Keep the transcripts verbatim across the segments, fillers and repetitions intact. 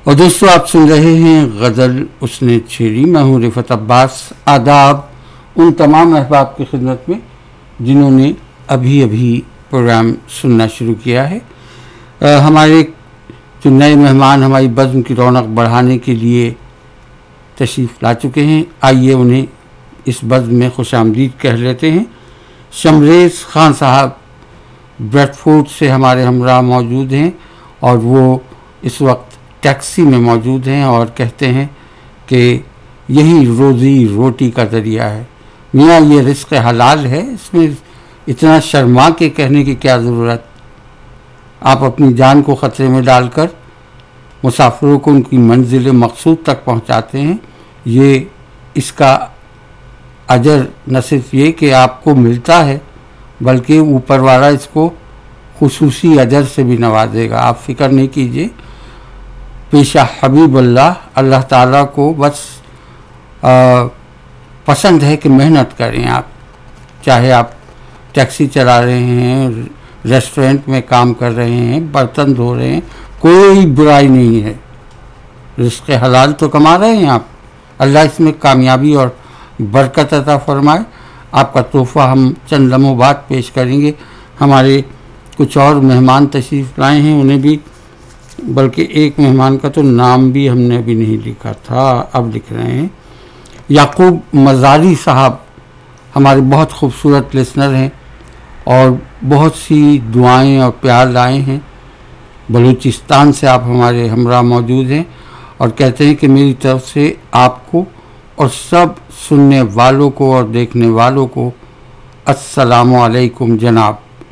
اور دوستو آپ سن رہے ہیں غزل حسن چھیڑی. میں ہوں رفعت عباس. آداب ان تمام احباب کی خدمت میں جنہوں نے ابھی ابھی پروگرام سننا شروع کیا ہے. ہمارے جو نئے مہمان ہماری بزم کی رونق بڑھانے کے لیے تشریف لا چکے ہیں، آئیے انہیں اس بزم میں خوش آمدید کہہ لیتے ہیں. شمریز خان صاحب بریڈ فورٹ سے ہمارے ہمراہ موجود ہیں اور وہ اس وقت ٹیکسی میں موجود ہیں اور کہتے ہیں کہ یہی روزی روٹی کا ذریعہ ہے. میاں یہ رزق حلال ہے، اس میں اتنا شرما کے کہنے کی کیا ضرورت. آپ اپنی جان کو خطرے میں ڈال کر مسافروں کو ان کی منزل مقصود تک پہنچاتے ہیں. یہ اس کا اجر نہ صرف یہ کہ آپ کو ملتا ہے بلکہ اوپر والا اس کو خصوصی اجر سے بھی نوازے گا. آپ فکر نہیں کیجیے. پیشہ حبیب اللہ اللہ تعالیٰ کو بس آ, پسند ہے کہ محنت کریں. آپ چاہے آپ ٹیکسی چلا رہے ہیں، ریسٹورنٹ میں کام کر رہے ہیں، برتن دھو رہے ہیں، کوئی برائی نہیں ہے. رزق حلال تو کما رہے ہیں آپ. اللہ اس میں کامیابی اور برکت عطا فرمائے. آپ کا تحفہ ہم چند لمحوں بعد پیش کریں گے. ہمارے کچھ اور مہمان تشریف لائے ہیں، انہیں بھی، بلکہ ایک مہمان کا تو نام بھی ہم نے ابھی نہیں لکھا تھا، اب لکھ رہے ہیں. یعقوب مزاری صاحب ہمارے بہت خوبصورت لسنر ہیں اور بہت سی دعائیں اور پیار لائے ہیں. بلوچستان سے آپ ہمارے ہمراہ موجود ہیں اور کہتے ہیں کہ میری طرف سے آپ کو اور سب سننے والوں کو اور دیکھنے والوں کو السلام علیکم جناب.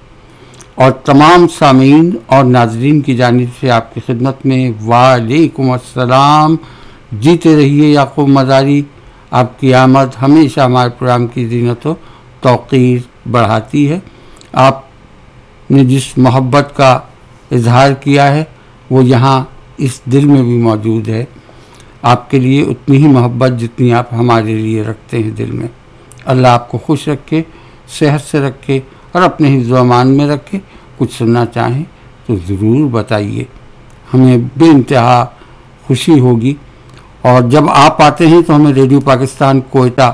اور تمام سامعین اور ناظرین کی جانب سے آپ کی خدمت میں وعلیکم السلام. جیتے رہیے یعقوب مزاری. آپ کی آمد ہمیشہ ہمارے پروگرام کی زینت و توقیر بڑھاتی ہے. آپ نے جس محبت کا اظہار کیا ہے وہ یہاں اس دل میں بھی موجود ہے. آپ کے لیے اتنی ہی محبت جتنی آپ ہمارے لیے رکھتے ہیں دل میں. اللہ آپ کو خوش رکھے، صحت سے رکھے اور اپنے حفظ و امان میں رکھے. کچھ سننا چاہیں تو ضرور بتائیے، ہمیں بے انتہا خوشی ہوگی. اور جب آپ آتے ہیں تو ہمیں ریڈیو پاکستان کوئٹہ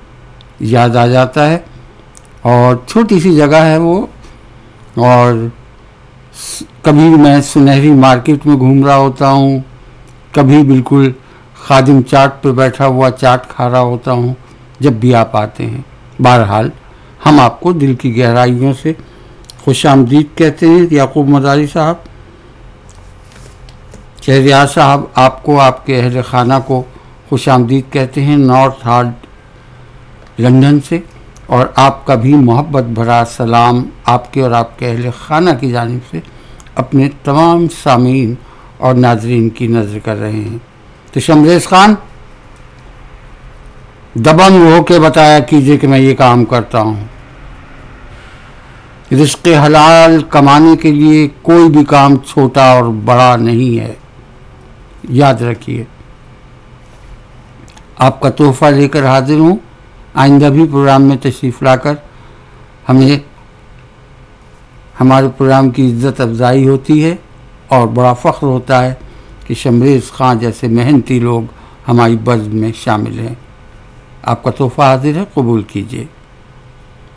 یاد آ جاتا ہے. اور چھوٹی سی جگہ ہے وہ، اور کبھی میں سنہری مارکیٹ میں گھوم رہا ہوتا ہوں، کبھی بالکل خادم چاٹ پہ بیٹھا ہوا چاٹ کھا رہا ہوتا ہوں جب بھی آپ آتے ہیں. بہرحال ہم آپ کو دل کی گہرائیوں سے خوش آمدید کہتے ہیں. یعقوب مزاری صاحب، شہریار صاحب آپ کو، آپ کے اہل خانہ کو خوش آمدید کہتے ہیں نارتھ ہالڈ لندن سے. اور آپ کا بھی محبت بھرا سلام آپ کے اور آپ کے اہل خانہ کی جانب سے اپنے تمام سامعین اور ناظرین کی نظر کر رہے ہیں. تو شمریز خان دبنگ ہو کے بتایا کیجئے کہ میں یہ کام کرتا ہوں. رزق حلال کمانے کے لیے کوئی بھی کام چھوٹا اور بڑا نہیں ہے، یاد رکھیے. آپ کا تحفہ لے کر حاضر ہوں. آئندہ بھی پروگرام میں تشریف لا کر ہمیں ہمارے پروگرام کی عزت افزائی ہوتی ہے اور بڑا فخر ہوتا ہے کہ شمریز خان جیسے محنتی لوگ ہماری بزم میں شامل ہیں. آپ کا تحفہ حاضر ہے، قبول کیجیے.